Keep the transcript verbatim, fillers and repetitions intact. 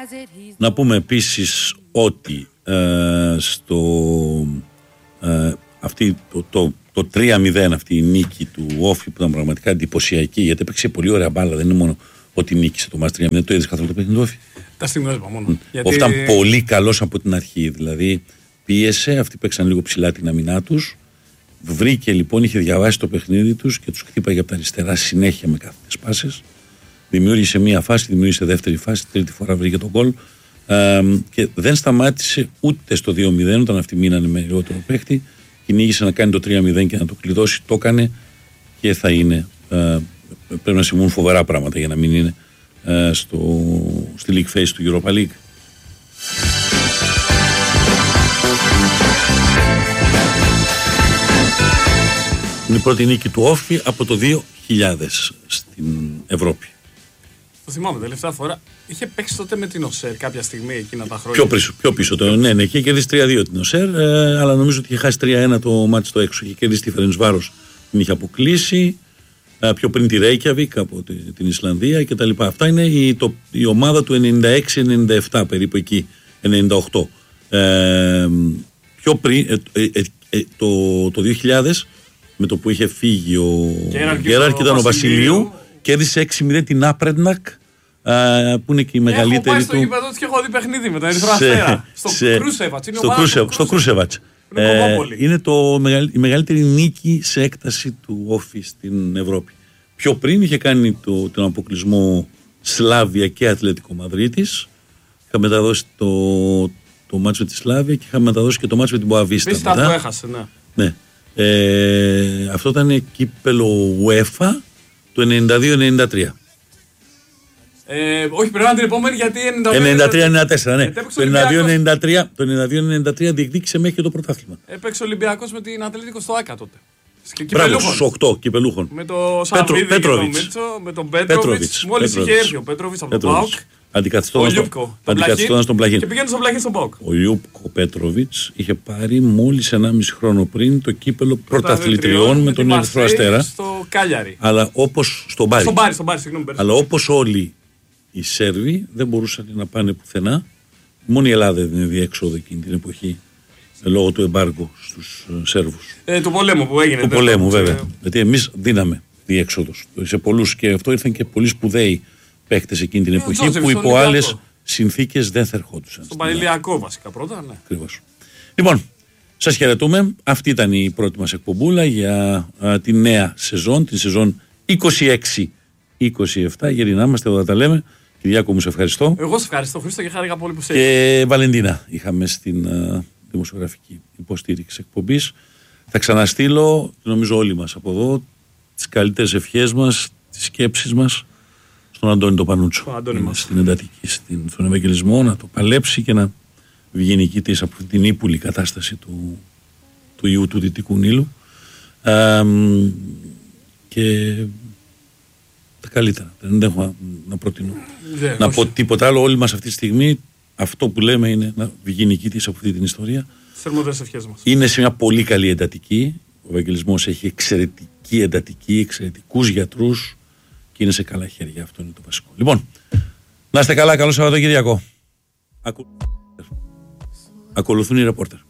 Να πούμε επίσης ότι ε, στο, ε, αυτή, το, το, το τρία μηδέν, αυτή η νίκη του Όφη που ήταν πραγματικά εντυπωσιακή, γιατί έπαιξε πολύ ωραία μπάλα, δεν είναι μόνο ότι νίκησε το μάτς τρία μηδέν, το είδες καθόλου το παιχνίδι του Όφη? Τα στιγμιότυπα μόνο. Γιατί... ήταν πολύ καλός από την αρχή, δηλαδή πίεσε, αυτοί παίξαν λίγο ψηλά την αμυνά τους, βρήκε λοιπόν, είχε διαβάσει το παιχνίδι τους και τους χτύπαγε από τα αριστερά συνέχεια με κάθετες πάσες. Δημιούργησε μία φάση, δημιούργησε δεύτερη φάση, τρίτη φορά βρήκε τον γκολ ε, και δεν σταμάτησε ούτε στο δύο μηδέν όταν αυτοί μείνανε με λιγότερο παίχτη. Κυνήγησε να κάνει το τρία μηδέν και να το κλειδώσει. Το έκανε και θα είναι. Ε, πρέπει να συμβούν φοβερά πράγματα για να μην είναι ε, στο, στη League Phase του Europa League. Είναι η πρώτη νίκη του Όφη από το δύο χιλιάδες στην Ευρώπη. Το θυμάμαι, τελευταία φορά είχε παίξει τότε με την ΟΣΕΡ κάποια στιγμή εκείνα τα χρόνια. Πιο πίσω, πιο πίσω το, ναι, ναι, είχε κερδίσει τρία δύο την ΟΣΕΡ, ε, αλλά νομίζω ότι είχε χάσει τρία ένα το μάτι στο έξω. Είχε κερδίσει τη Φερεντσβάρος, την είχε αποκλείσει, ε, πιο πριν τη Ρέικιαβικ από τη, την Ισλανδία κτλ. Αυτά είναι η, το, η ομάδα του ενενήντα έξι ενενήντα επτά, περίπου εκεί, ενενήντα οκτώ. Ε, πιο πριν, ε, ε, ε, το, το δύο χιλιάδες, με το που είχε φύγει ο Γκέραρ και ήταν ο Βασιλείου, κέρδισε έξι μηδέν την Άπρεντνακ, που είναι και η μεγαλύτερη έχω πάει του. Έχω πάει στο γήπεδο και έχω δει παιχνίδι με τον Ερυθρό Αστέρα. Στο Κρούσεβατς. Στο Κρούσεβατς. Είναι το, η μεγαλύτερη νίκη σε έκταση του Όφη στην Ευρώπη. Πιο πριν είχε κάνει το, τον αποκλεισμό Σλάβια και Ατλέτικο Μαδρίτης. Είχα μεταδώσει το, το μάτς με τη Σλάβια και είχα μεταδώσει και το μάτς με την Μποαβίστα. Επίσης το έχασε, ναι. ναι. Ε, αυτό ήταν κύπελο UEFA το ενενήντα δύο ενενήντα τρία. Ε, όχι, πρέπει να την επόμενη γιατί ενενήντα τρία ενενήντα τέσσερα, ναι. Το ενενήντα δύο ενενήντα τρία διεκδίκησε μέχρι και το πρωτάθλημα. Έπαιξε ο Ολυμπιακός με την Ατλέτικο στο ΆΚΑ τότε. Μπράβο, στους οκτώ κυπελούχων. Με τον Σαββίδη και τον Μίτσο, με τον Πέτροβιτς. Μόλις είχε έρθει ο Πέτροβιτς από τον ΠΑΟΚ. Αντικαθιστώντας τον Πλαχίν. Και πήγαινε στον Πλαχίν στον ΠΑΟΚ. Ο Λιούπκο Πέτροβιτς είχε πάρει μόλις ενάμιση χρόνο πριν το κύπελο πρωταθλητριών με τον Ερυθρό Αστέρα. Στο Κάλιαρι. Αλλά όπως στον Μπάρι. Στον Μπάρι, στον Μπάρι, συγγνώμη. Αλλά όπως όλοι οι Σέρβοι δεν μπορούσαν να πάνε πουθενά. Μόνο η Ελλάδα δεν είναι διέξοδο εκείνη την εποχή λόγω του εμπάργου στους Σέρβους. Ε, του πολέμου που έγινε. Του πολέμου, βέβαια. Ε... Γιατί εμείς δίναμε διέξοδο σε πολλούς και αυτό ήρθαν και πολλοί σπουδαίοι παίχτες εκείνη την εποχή ε, που υπό άλλες συνθήκες δεν θα ερχόντουσαν. Στον Πανηλιακό βασικά πρώτα, ναι. Ακριβώς. Λοιπόν, σας χαιρετούμε. Αυτή ήταν η πρώτη μας εκπομπούλα για α, τη νέα σεζόν, τη σεζόν είκοσι έξι είκοσι επτά. Γερινά είμαστε εδώ, θα τα λέμε. Κυριάκο, μου σε ευχαριστώ. Εγώ σε ευχαριστώ, Χρήστο, και χάρηκα πολύ που σε Και Βαλεντίνα είχαμε στην α, δημοσιογραφική υποστήριξη εκπομπής. Θα ξαναστείλω, νομίζω όλοι μας από εδώ, τις καλύτερες ευχές μας, τις σκέψεις μας στον Αντώνη τον Πανούτσο. Στην εντατική, στην, στον Ευαγγελισμό, να το παλέψει και να βγει νικητής από την ύπουλη κατάσταση του, του ιού του Δυτικού Νείλου. Α, και τα καλύτερα. Δεν έχω να, να προτείνω. Yeah, να όχι. πω τίποτα άλλο. Όλοι μας αυτή τη στιγμή αυτό που λέμε είναι να βγει νικητής από αυτή την ιστορία. Θερμότερες ευχές μας. Είναι σε μια πολύ καλή εντατική. Ο Ευαγγελισμός έχει εξαιρετική εντατική, εξαιρετικούς γιατρούς και είναι σε καλά χέρια. Αυτό είναι το βασικό. Λοιπόν, να είστε καλά. Καλό Σαββατοκύριακο. Ακολουθούν οι ρεπόρτερ.